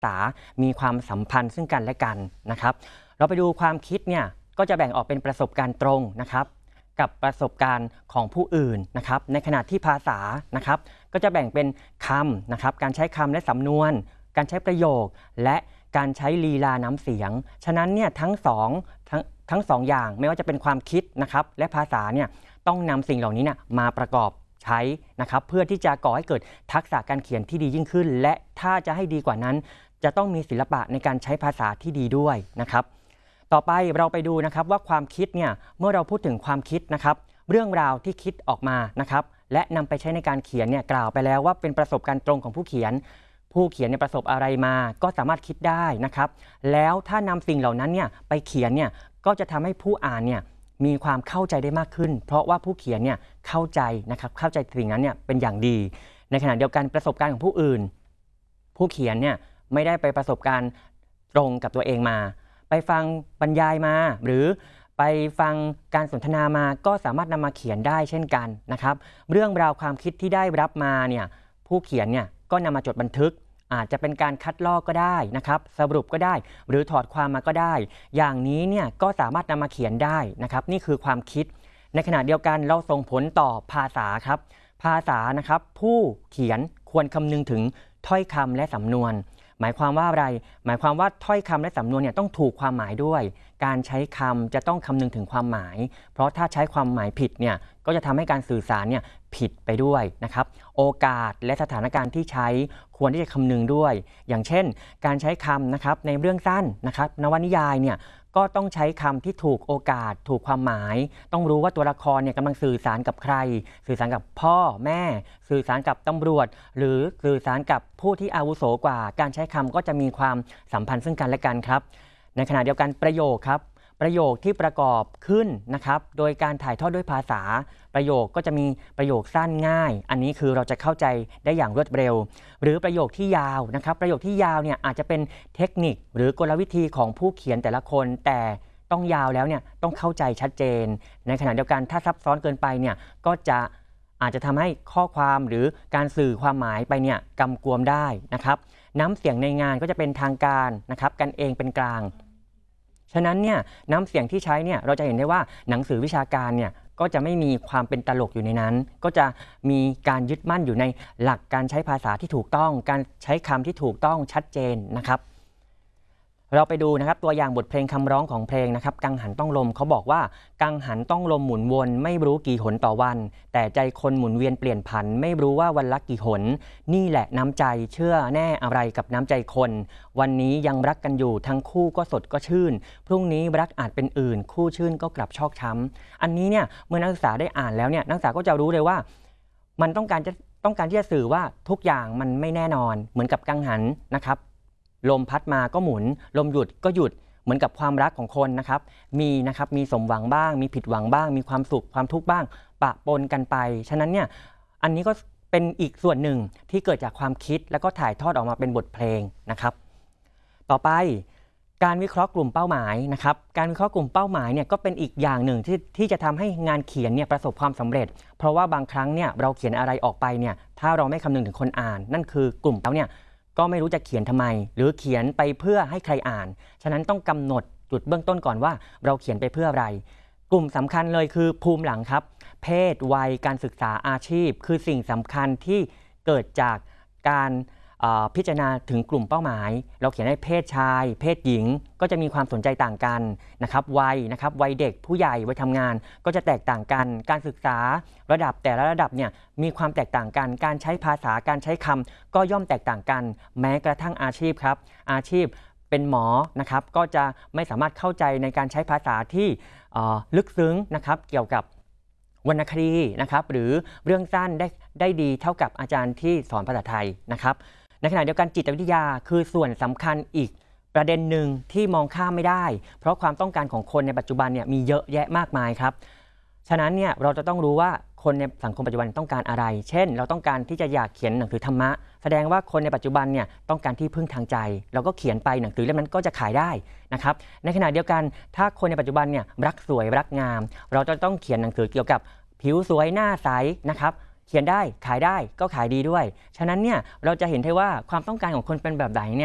ษามีความสัมพันธ์ซึ่งกันและกันนะครับเราไปดูความคิดเนี่ยก็จะแบ่งออกเป็นประสบการณ์ตรงนะครับกับประสบการณ์ของผู้อื่นนะครับในขณะที่ภาษานะครับก็จะแบ่งเป็นคำนะครับการใช้คำและสำนวนการใช้ประโยคและการใช้ลีลาน้ำเสียงฉะนั้นเนี่ยทั้งสองอย่างไม่ว่าจะเป็นความคิดนะครับและภาษาเนี่ยต้องนำสิ่งเหล่านี้เนี่ยมาประกอบใช้นะครับเพื่อที่จะก่อให้เกิดทักษะการเขียนที่ดียิ่งขึ้นและถ้าจะให้ดีกว่านั้นจะต้องมีศิลปะในการใช้ภาษาที่ดีด้วยนะครับต่อไปเราไปดูนะครับว่าความคิดเนี่ยเมื่อเราพูดถึงความคิดนะครับเรื่องราวที่คิดออกมานะครับและนำไปใช้ในการเขียนเนี่ยกล่าวไปแล้วว่าเป็นประสบการณ์ตรงของผู้เขียนเนี่ยประสบอะไรมาก็สามารถคิดได้นะครับแล้วถ้านำสิ่งเหล่านั้นเนี่ยไปเขียนเนี่ยก็จะทำให้ผู้อ่านเนี่ยมีความเข้าใจได้มากขึ้นเพราะว่าผู้เขียนเนี่ยเข้าใจนะครับเข้าใจสิ่งนั้นเนี่ยเป็นอย่างดีในขณะเดียวกันประสบการณ์ของผู้อื่นผู้เขียนเนี่ยไม่ได้ไปประสบการณ์ตรงกับตัวเองมาไปฟังบรรยายมาหรือไปฟังการสนทนามาก็สามารถนำมาเขียนได้เช่นกันนะครับเรื่องราวความคิดที่ได้รับมาเนี่ยผู้เขียนเนี่ยก็นำมาจดบันทึกอาจจะเป็นการคัดลอกก็ได้นะครับสรุปก็ได้หรือถอดความมาก็ได้อย่างนี้เนี่ยก็สามารถนำมาเขียนได้นะครับนี่คือความคิดในขณะเดียวกันเราส่งผลต่อภาษาครับภาษานะครับผู้เขียนควรคำนึงถึงถ้อยคำและสำนวนหมายความว่าอะไรหมายความว่าถ้อยคำและสำนวนเนี่ยต้องถูกความหมายด้วยการใช้คำจะต้องคำนึงถึงความหมายเพราะถ้าใช้ความหมายผิดเนี่ยก็จะทำให้การสื่อสารเนี่ยผิดไปด้วยนะครับโอกาสและสถานการณ์ที่ใช้ควรที่จะคำนึงด้วยอย่างเช่นการใช้คำนะครับในเรื่องสั้นนะครับนวนิยายเนี่ยก็ต้องใช้คำที่ถูกโอกาสถูกความหมายต้องรู้ว่าตัวละครเนี่ยกำลังสื่อสารกับใครสื่อสารกับพ่อแม่สื่อสารกับตำรวจหรือสื่อสารกับผู้ที่อาวุโสกว่าการใช้คำก็จะมีความสัมพันธ์ซึ่งกันและกันครับในขณะเดียวกันประโยคครับประโยคที่ประกอบขึ้นนะครับโดยการถ่ายทอดด้วยภาษาประโยคก็จะมีประโยคสั้นง่ายอันนี้คือเราจะเข้าใจได้อย่างรวดเร็วหรือประโยคที่ยาวนะครับประโยคที่ยาวเนี่ยอาจจะเป็นเทคนิคหรือกลวิธีของผู้เขียนแต่ละคนแต่ต้องยาวแล้วเนี่ยต้องเข้าใจชัดเจนในขณะเดียวกันถ้าซับซ้อนเกินไปเนี่ยก็จะอาจจะทำให้ข้อความหรือการสื่อความหมายไปเนี่ยกำกวมได้นะครับน้ำเสียงในงานก็จะเป็นทางการนะครับกันเองเป็นกลางฉะนั้นเนี่ยน้ำเสียงที่ใช้เนี่ยเราจะเห็นได้ว่าหนังสือวิชาการเนี่ยก็จะไม่มีความเป็นตลกอยู่ในนั้นก็จะมีการยึดมั่นอยู่ในหลักการใช้ภาษาที่ถูกต้องการใช้คำที่ถูกต้องชัดเจนนะครับเราไปดูนะครับตัวอย่างบทเพลงคำร้องของเพลงนะครับกังหันต้องลมเขาบอกว่ากังหันต้องลมหมุนวนไม่รู้กี่หนต่อวันแต่ใจคนหมุนเวียนเปลี่ยนผันไม่รู้ว่าวันละกี่หนนี่แหละน้ำใจเชื่อแน่อะไรกับน้ำใจคนวันนี้ยังรักกันอยู่ทั้งคู่ก็สดก็ชื่นพรุ่งนี้รักอาจเป็นอื่นคู่ชื่นก็กลับชอกช้ำอันนี้เนี่ยเมื่อนักศึกษาได้อ่านแล้วเนี่ยนักศึกษาก็จะรู้เลยว่ามันต้องการที่จะสื่อว่าทุกอย่างมันไม่แน่นอนเหมือนกับกังหันนะครับลมพัดมาก็หมุนลมหยุดก็หยุดเหมือนกับความรักของคนนะครับมีสมหวังบ้างมีผิดหวังบ้างมีความสุขความทุกข์บ้างปะปนกันไปฉะนั้นเนี่ยอันนี้ก็เป็นอีกส่วนหนึ่งที่เกิดจากความคิดแล้วก็ถ่ายทอดออกมาเป็นบทเพลงนะครับต่อไปการวิเคราะห์กลุ่มเป้าหมายนะครับการวิเคราะห์กลุ่มเป้าหมายเนี่ยก็เป็นอีกอย่างหนึ่งที่จะทำให้งานเขียนเนี่ยประสบความสำเร็จเพราะว่าบางครั้งเนี่ยเราเขียนอะไรออกไปเนี่ยถ้าเราไม่คำนึงถึงคนอ่านนั่นคือกลุ่มเขาเนี่ยก็ไม่รู้จะเขียนทำไมหรือเขียนไปเพื่อให้ใครอ่านฉะนั้นต้องกำหนดจุดเบื้องต้นก่อนว่าเราเขียนไปเพื่ออะไรกลุ่มสำคัญเลยคือภูมิหลังครับเพศวัยการศึกษาอาชีพคือสิ่งสำคัญที่เกิดจากการพิจารณาถึงกลุ่มเป้าหมายเราเขียนให้เพศชายเพศหญิงก็จะมีความสนใจต่างกันนะครับวัยเด็กผู้ใหญ่วัยทำงานก็จะแตกต่างกันการศึกษาระดับแต่ละระดับเนี่ยมีความแตกต่างกันการใช้ภาษาการใช้คำก็ย่อมแตกต่างกันแม้กระทั่งอาชีพครับอาชีพเป็นหมอนะครับก็จะไม่สามารถเข้าใจในการใช้ภาษาที่ลึกซึ้งนะครับเกี่ยวกับวรรณคดีนะครับหรือเรื่องสั้นได้ดีเท่ากับอาจารย์ที่สอนภาษาไทยนะครับในขณะเดียวกันจิตวิทยาคือส่วนสำคัญอีกประเด็นหนึ่งที่มองข้ามไม่ได้เพราะความต้องการของคนในปัจจุบันเนี่ยมีเยอะแยะมากมายครับฉะนั้นเนี่ยเราจะต้องรู้ว่าคนในสังคมปัจจุบันต้องการอะไรเช่นเราต้องการที่จะอยากเขียนหนังสือธรรมะแสดงว่าคนในปัจจุบันเนี่ยต้องการที่พึ่งทางใจเราก็เขียนไปหนังสือเล่มนั้นก็จะขายได้นะครับในขณะเดียวกันถ้าคนในปัจจุบันเนี่ยรักสวยรักงามเราจะต้องเขียนหนังสือเกี่ยวกับผิวสวยหน้าใสนะครับเขียนได้ขายได้ก็ขายดีด้วยฉะนั้นเนี่ยเราจะเห็นได้ว่าความต้องการของคนเป็นแบบไหนเนี่ย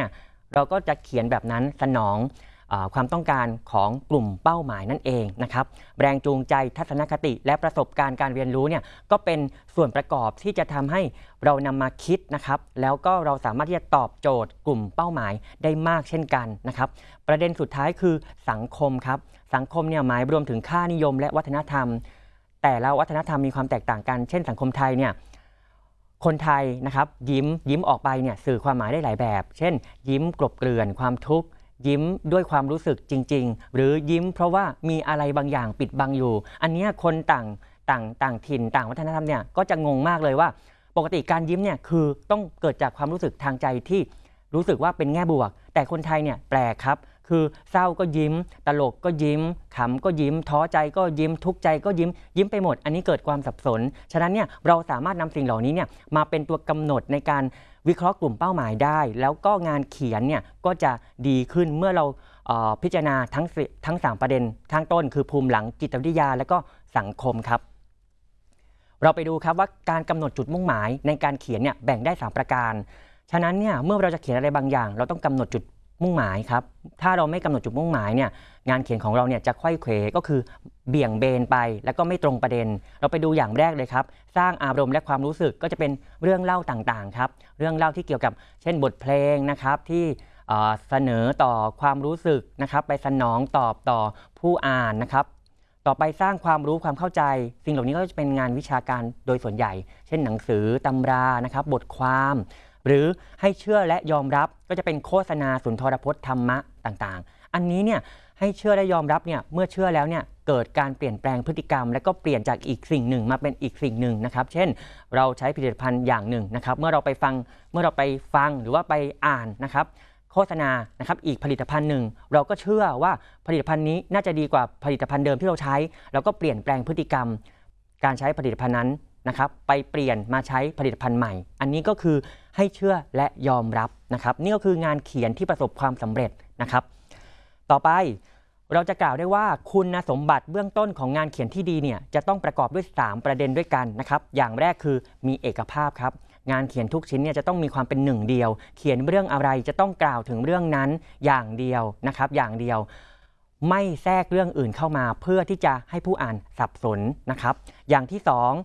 เราก็จะเขียนแบบนั้นสนองความต้องการของกลุ่มเป้าหมายนั่นเองนะครับแรงจูงใจทัศนคติและประสบการณ์การเรียนรู้เนี่ยก็เป็นส่วนประกอบที่จะทำให้เรานำมาคิดนะครับแล้วก็เราสามารถที่จะตอบโจทย์กลุ่มเป้าหมายได้มากเช่นกันนะครับประเด็นสุดท้ายคือสังคมครับสังคมเนี่ยหมายรวมถึงค่านิยมและวัฒนธรรมแต่ละวัฒนธรรมมีความแตกต่างกันเช่นสังคมไทยเนี่ยคนไทยนะครับยิ้มออกไปเนี่ยสื่อความหมายได้หลายแบบเช่นยิ้มกลบเกลื่อนความทุกข์ยิ้มด้วยความรู้สึกจริงๆหรือยิ้มเพราะว่ามีอะไรบางอย่างปิดบังอยู่อันนี้คนต่างถิ่นต่างวัฒนธรรมเนี่ยก็จะงงมากเลยว่าปกติการยิ้มเนี่ยคือต้องเกิดจากความรู้สึกทางใจที่รู้สึกว่าเป็นแง่บวกแต่คนไทยเนี่ยแปลกครับคือเศร้าก็ยิ้มตลกก็ยิ้มขำก็ยิ้มท้อใจก็ยิ้มทุกข์ใจก็ยิ้มไปหมดอันนี้เกิดความสับสนฉะนั้นเนี่ยเราสามารถนำสิ่งเหล่านี้เนี่ยมาเป็นตัวกำหนดในการวิเคราะห์กลุ่มเป้าหมายได้แล้วก็งานเขียนเนี่ยก็จะดีขึ้นเมื่อเราพิจารณาทั้ง3ประเด็นข้างต้นคือภูมิหลังจิตวิทยาและก็สังคมครับเราไปดูครับว่าการกำหนดจุดมุ่งหมายในการเขียนเนี่ยแบ่งได้3ประการฉะนั้นเนี่ยเมื่อเราจะเขียนอะไรบางอย่างเราต้องกำหนดจุดมุ่งหมายครับถ้าเราไม่กำหนดจุดมุ่งหมายเนี่ยงานเขียนของเราเนี่ยจะไขว้เขวก็คือเบี่ยงเบนไปแล้วก็ไม่ตรงประเด็นเราไปดูอย่างแรกเลยครับสร้างอารมณ์และความรู้สึกก็จะเป็นเรื่องเล่าต่างๆครับเรื่องเล่าที่เกี่ยวกับเช่นบทเพลงนะครับที่เสนอต่อความรู้สึกนะครับไปสนองตอบต่อผู้อ่านนะครับต่อไปสร้างความรู้ความเข้าใจสิ่งเหล่านี้ก็จะเป็นงานวิชาการโดยส่วนใหญ่เช่นหนังสือตำรานะครับบทความหรือให้เชื่อและยอมรับก็จะเป็นโฆษณาสุนทรพจน์ธรรมะต่างๆอันนี้เนี่ยให้เชื่อและยอมรับเนี่ยเมื่อเชื่อแล้วเนี่ยเกิดการเปลี่ยนแปลงพฤติกรรมและก็เปลี่ยนจากอีกสิ่งหนึ่งมาเป็นอีกสิ่งหนึ่งนะครับเช่นเราใช้ผลิตภัณฑ์อย่างหนึ่งนะครับเมื่อเราไปฟังหรือว่าไปอ่านนะครับโฆษณานะครับอีกผลิตภัณฑ์หนึ่งเราก็เชื่อว่าผลิตภัณฑ์นี้น่าจะดีกว่าผลิตภัณฑ์เดิมที่เราใช้แล้วก็เปลี่ยนแปลงพฤติกรรมการใช้ผลิตภัณฑ์นั้นนะครับไปเปลี่ยนมาใช้ผลิตภัณฑ์ใหม่อันนี้ก็คือให้เชื่อและยอมรับนะครับนี่ก็คืองานเขียนที่ประสบความสำเร็จนะครับต่อไปเราจะกล่าวได้ว่าคุณสมบัติเบื้องต้นของงานเขียนที่ดีเนี่ยจะต้องประกอบด้วย3ประเด็นด้วยกันนะครับอย่างแรกคือมีเอกภาพครับงานเขียนทุกชิ้นเนี่ยจะต้องมีความเป็นหนึ่งเดียวเขียนเรื่องอะไรจะต้องกล่าวถึงเรื่องนั้นอย่างเดียวนะครับอย่างเดียวไม่แทรกเรื่องอื่นเข้ามาเพื่อที่จะให้ผู้อ่านสับสนนะครับอย่างที่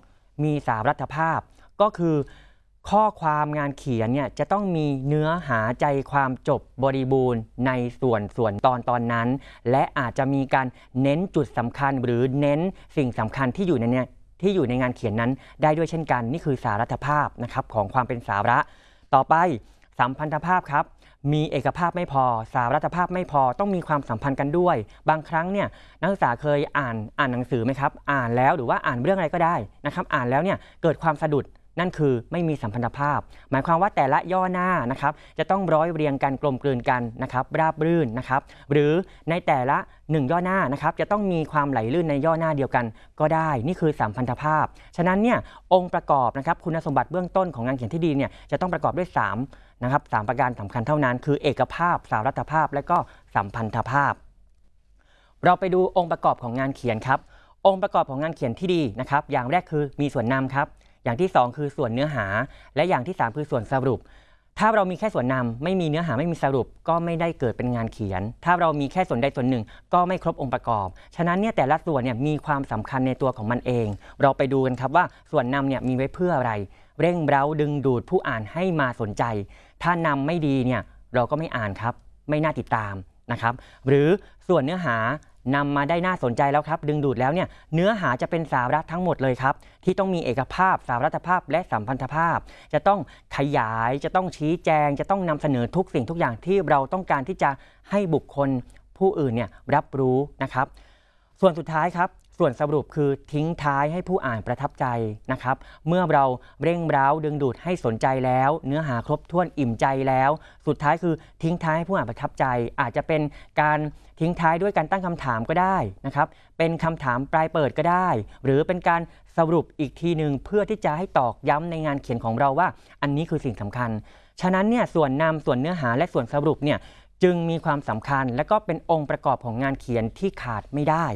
2มีสารัตภาพก็คือข้อความงานเขียนเนี่ยจะต้องมีเนื้อหาใจความจบบริบูรณ์ในส่วนตอนนั้นและอาจจะมีการเน้นจุดสำคัญหรือเน้นสิ่งสำคัญที่อยู่ในงานเขียนนั้นได้ด้วยเช่นกันนี่คือสารัตภาพนะครับของความเป็นสาระต่อไปสัมพันธภาพครับมีเอกภาพไม่พอสารัตภาพไม่พอต้องมีความสัมพันธ์กันด้วยบางครั้งเนี่ยนักศึกษาเคยอ่านหนังสือไหมครับอ่านแล้วหรือว่าอ่านเรื่องอะไรก็ได้นะครับอ่านแล้วเนี่ยเกิดความสะดุดนั่นคือไม่มีสัมพันธภาพหมายความว่าแต่ละย่อหน้านะครับจะต้องร้อยเรียงกันกลมกลืนกันนะครับราบรื่นนะครับหรือในแต่ละ1ย่อหน้านะครับจะต้องมีความไหลลื่นในย่อหน้าเดียวกันก็ได้นี่คือสัมพันธภาพฉะนั้นเนี่ยองค์ประกอบนะครับคุณสมบัติเบื้องต้นของงานเขียนที่ดีเนี่ยจะต้องประกอบด้วย3นะครับ3ประการสำคัญเท่านั้นคือเอกภาพสารัตภาพและก็สัมพันธภาพเราไปดูองค์ประกอบของงานเขียนครับองค์ประกอบของงานเขียนที่ดีนะครับอย่างแรกคือมีส่วนนำครับอย่างที่2คือส่วนเนื้อหาและอย่างที่3คือส่วนสรุปถ้าเรามีแค่ส่วนนำไม่มีเนื้อหาไม่มีสรุปก็ไม่ได้เกิดเป็นงานเขียนถ้าเรามีแค่ส่วนใดส่วนหนึ่งก็ไม่ครบองค์ประกอบฉะนั้นเนี่ยแต่ละส่วนเนี่ยมีความสำคัญในตัวของมันเองเราไปดูกันครับว่าส่วนนำเนี่ยมีไว้เพื่ออะไรเร่งเร้าดึงดูดผู้อ่านให้มาสนใจถ้านำไม่ดีเนี่ยเราก็ไม่อ่านครับไม่น่าติดตามนะครับหรือส่วนเนื้อหานำมาได้น่าสนใจแล้วครับดึงดูดแล้วเนี่ยเนื้อหาจะเป็นสาระทั้งหมดเลยครับที่ต้องมีเอกภาพสารัตภาพและสัมพันธภาพจะต้องขยายจะต้องชี้แจงจะต้องนำเสนอทุกสิ่งทุกอย่างที่เราต้องการที่จะให้บุคคลผู้อื่นเนี่ยรับรู้นะครับส่วนสุดท้ายครับส่วนสรุปคือทิ้งท้ายให้ผู้อ่านประทับใจนะครับเมื่อเราเร่งเร้าดึงดูดให้สนใจแล้วเนื้อหาครบถ้วนอิ่มใจแล้วสุดท้ายคือทิ้งท้ายให้ผู้อ่านประทับใจอาจจะเป็นการทิ้งท้ายด้วยการตั้งคำถามก็ได้นะครับเป็นคำถามปลายเปิดก็ได้หรือเป็นการสรุปอีกทีหนึ่งเพื่อที่จะให้ตอกย้ำในงานเขียนของเราว่าอันนี้คือสิ่งสำคัญฉะนั้นเนี่ยส่วนนำส่วนเนื้อหาและส่วนสรุปเนี่ยจึงมีความสำคัญและก็เป็นองค์ประกอบของงานเขียนที่ขาดไม่ได้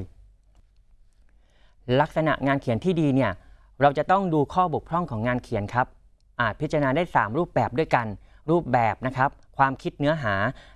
ลักษณะงานเขียนที่ดีเนี่ยเราจะต้องดูข้อบกพร่องของงานเขียนครับอาจพิจารณาได้3รูปแบบด้วยกันรูปแบบนะครับความคิดเนื้อหา